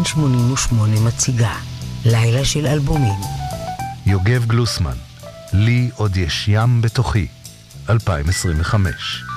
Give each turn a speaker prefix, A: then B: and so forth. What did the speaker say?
A: 88 מציגה לילה של אלבומים.
B: יוגב גלוסמן, לי עוד יש ים בתוכי, 2025.